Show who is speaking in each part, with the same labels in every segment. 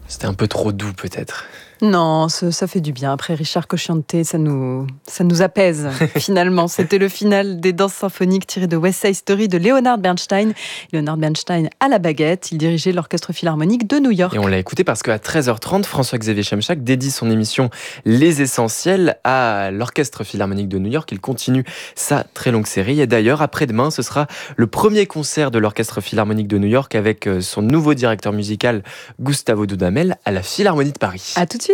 Speaker 1: C'était un peu trop doux peut-être.
Speaker 2: Non, ça fait du bien. Après Richard Cocciante, ça nous apaise finalement. C'était le final des danses symphoniques tirées de West Side Story de Leonard Bernstein. Leonard Bernstein à la baguette, il dirigeait l'Orchestre Philharmonique de New York.
Speaker 1: Et on l'a écouté parce qu'à 13h30, François-Xavier Chemchak dédie son émission Les Essentiels à l'Orchestre Philharmonique de New York. Il continue sa très longue série. Et d'ailleurs, après-demain, ce sera le premier concert de l'Orchestre Philharmonique de New York avec son nouveau directeur musical, Gustavo Dudamel, à la Philharmonie de Paris.
Speaker 2: À tout de suite.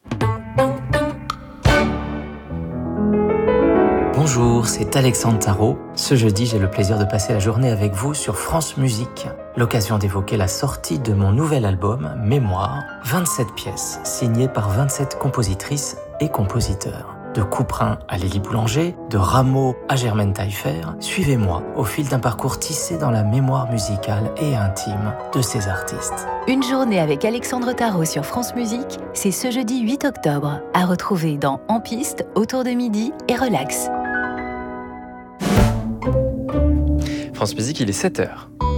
Speaker 3: Bonjour, c'est Alexandre Tarot. Ce jeudi, j'ai le plaisir de passer la journée avec vous sur France Musique. L'occasion d'évoquer la sortie de mon nouvel album, Mémoire, 27 pièces, signées par 27 compositrices et compositeurs. De Couperin à Lélie Boulanger, de Rameau à Germaine Taillefer, suivez-moi au fil d'un parcours tissé dans la mémoire musicale et intime de ces artistes.
Speaker 4: Une journée avec Alexandre Tarot sur France Musique, c'est ce jeudi 8 octobre, à retrouver dans En Piste, Autour de midi et Relax.
Speaker 1: France Musique, il est 7h.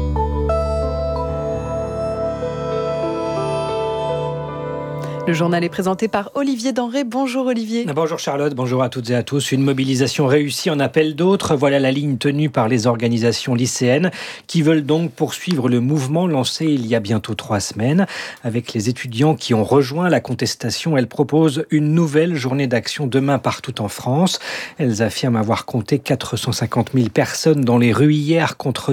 Speaker 2: Le journal est présenté par Olivier Denré. Bonjour Olivier.
Speaker 5: Bonjour Charlotte, bonjour à toutes et à tous. Une mobilisation réussie en appel d'autres. Voilà la ligne tenue par les organisations lycéennes qui veulent donc poursuivre le mouvement lancé il y a bientôt 3 semaines. Avec les étudiants qui ont rejoint la contestation, elles proposent une nouvelle journée d'action demain partout en France. Elles affirment avoir compté 450 000 personnes dans les rues hier contre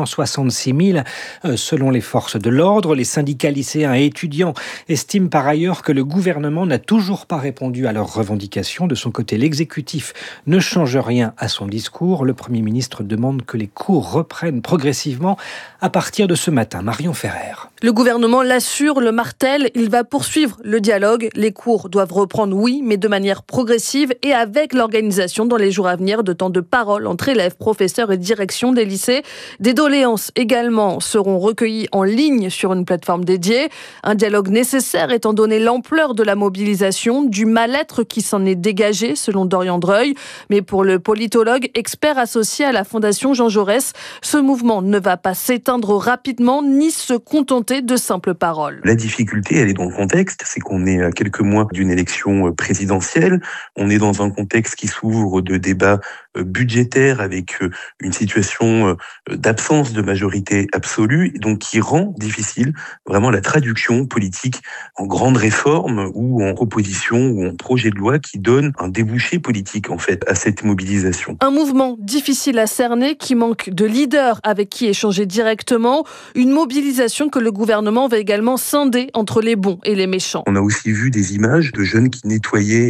Speaker 5: 266 000 selon les forces de l'ordre. Les syndicats lycéens et étudiants estiment par ailleurs que le gouvernement n'a toujours pas répondu à leurs revendications. De son côté, l'exécutif ne change rien à son discours. Le Premier ministre demande que les cours reprennent progressivement à partir de ce matin. Marion Ferrer.
Speaker 6: Le gouvernement l'assure, le martèle, il va poursuivre le dialogue. Les cours doivent reprendre, oui, mais de manière progressive et avec l'organisation dans les jours à venir de temps de parole entre élèves, professeurs et direction des lycées. Des doléances également seront recueillies en ligne sur une plateforme dédiée. Un dialogue nécessaire étant donné l'ampleur de la mobilisation, du mal-être qui s'en est dégagé, selon Dorian Dreuil. Mais pour le politologue, expert associé à la Fondation Jean Jaurès, ce mouvement ne va pas s'éteindre rapidement ni se contenter de simples paroles.
Speaker 7: La difficulté, elle est dans le contexte, c'est qu'on est à quelques mois d'une élection présidentielle. On est dans un contexte qui s'ouvre de débats budgétaires avec une situation d'absence de majorité absolue, donc qui rend difficile vraiment la traduction politique en grande réforme ou en proposition ou en projet de loi qui donne un débouché politique en fait à cette mobilisation.
Speaker 6: Un mouvement difficile à cerner qui manque de leaders avec qui échanger directement, une mobilisation que le gouvernement va également scinder entre les bons et les méchants.
Speaker 7: On a aussi vu des images de jeunes qui nettoyaient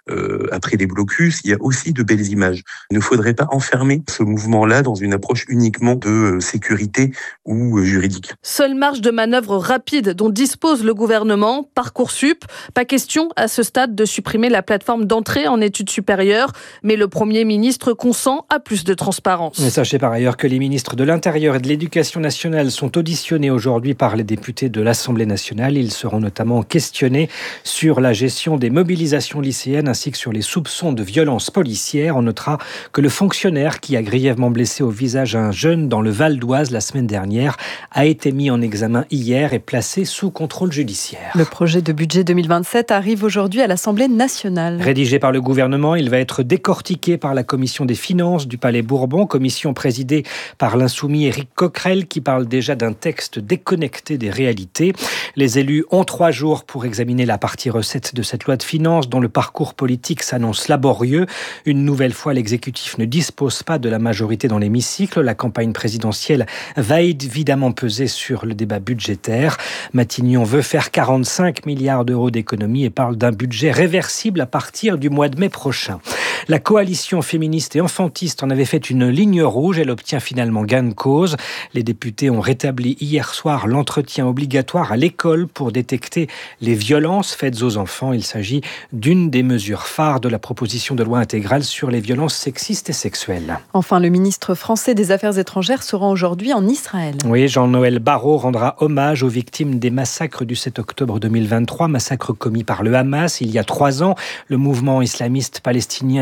Speaker 7: après les blocus. Il y a aussi de belles images. Il ne faudrait pas enfermer ce mouvement-là dans une approche uniquement de sécurité ou juridique.
Speaker 6: Seule marge de manœuvre rapide dont dispose le gouvernement, Parcoursup. Pas question à ce stade de supprimer la plateforme d'entrée en études supérieures, mais le Premier ministre consent à plus de transparence.
Speaker 5: Mais sachez par ailleurs que les ministres de l'Intérieur et de l'Éducation nationale sont auditionnés aujourd'hui par les députés de l'Assemblée nationale. Ils seront notamment questionnés sur la gestion des mobilisations lycéennes ainsi que sur les soupçons de violence policière. On notera que le fonctionnaire qui a grièvement blessé au visage un jeune dans le Val d'Oise la semaine dernière a été mis en examen hier et placé sous contrôle judiciaire.
Speaker 2: Le projet de budget 2027 arrive aujourd'hui à l'Assemblée nationale.
Speaker 5: Rédigé par le gouvernement, il va être décortiqué par la commission des finances du Palais Bourbon, commission présidée par l'insoumis Éric Coquerel qui parle déjà d'un texte déconnecté des réalités. Les élus ont 3 jours pour examiner la partie recette de cette loi de finances dont le parcours politique s'annonce laborieux. Une nouvelle fois, l'exécutif ne dispose pas de la majorité dans l'hémicycle. La campagne présidentielle va évidemment peser sur le débat budgétaire. Matignon veut faire 45 milliards d'euros d'économies et parle d'un budget réversible à partir du mois de mai prochain. La coalition féministe et enfantiste en avait fait une ligne rouge. Elle obtient finalement gain de cause. Les députés ont rétabli hier soir l'entretien obligatoire à l'école pour détecter les violences faites aux enfants. Il s'agit d'une des mesures phares de la proposition de loi intégrale sur les violences sexistes et sexuelles.
Speaker 2: Enfin, le ministre français des Affaires étrangères se rend aujourd'hui en Israël.
Speaker 5: Oui, Jean-Noël Barrot rendra hommage aux victimes des massacres du 7 octobre 2023, massacres commis par le Hamas il y a 3 ans. Le mouvement islamiste palestinien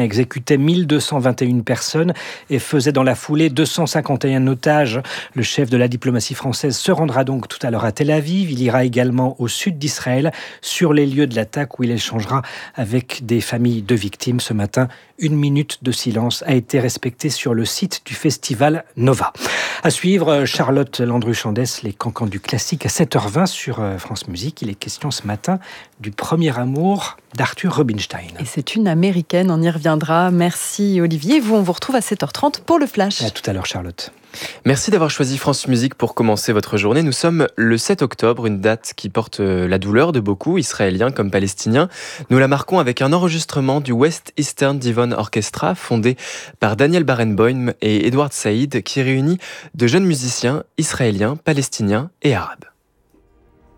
Speaker 5: exécutait 1221 personnes et faisait dans la foulée 251 otages. Le chef de la diplomatie française se rendra donc tout à l'heure à Tel Aviv. Il ira également au sud d'Israël, sur les lieux de l'attaque où il échangera avec des familles de victimes. Ce matin, 1 minute de silence a été respectée sur le site du festival Nova. À suivre, Charlotte Landru-Chandès, les cancans du classique à 7h20 sur France Musique. Il est question ce matin du premier amour d'Arthur Rubinstein.
Speaker 2: Et c'est une américaine, on y reviendra. Merci Olivier. Vous, on vous retrouve à 7h30 pour le Flash.
Speaker 5: À tout à l'heure Charlotte.
Speaker 1: Merci d'avoir choisi France Musique pour commencer votre journée. Nous sommes le 7 octobre, une date qui porte la douleur de beaucoup, israéliens comme palestiniens. Nous la marquons avec un enregistrement du West Eastern Divan Orchestra, fondé par Daniel Barenboim et Edward Said, qui réunit de jeunes musiciens israéliens, palestiniens et arabes.